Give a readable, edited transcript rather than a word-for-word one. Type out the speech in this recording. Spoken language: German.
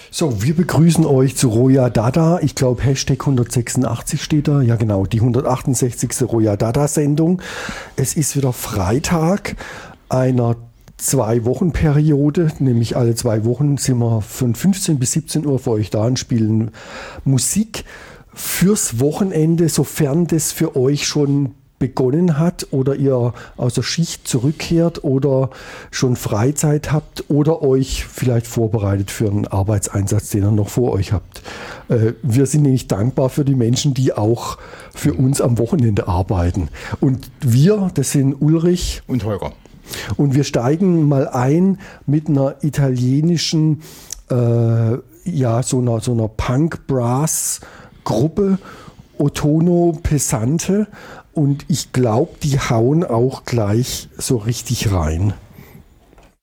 So, wir begrüßen euch zu Roya Dada. Ich glaube, Hashtag 186 steht da. Ja, genau, die 168. Roya Dada-Sendung. Es ist wieder Freitag einer 2-Wochen-Periode, nämlich alle 2 Wochen sind wir von 15 bis 17 Uhr für euch da und spielen Musik fürs Wochenende, sofern das für euch schon begonnen hat oder ihr aus der Schicht zurückkehrt oder schon Freizeit habt oder euch vielleicht vorbereitet für einen Arbeitseinsatz, den ihr noch vor euch habt. Wir sind nämlich dankbar für die Menschen, die auch für uns am Wochenende arbeiten. Und wir, das sind Ulrich und Holger. Und wir steigen mal ein mit einer italienischen, so einer Punk-Brass-Gruppe, Otono Pesante. Und ich glaube, die hauen auch gleich so richtig rein.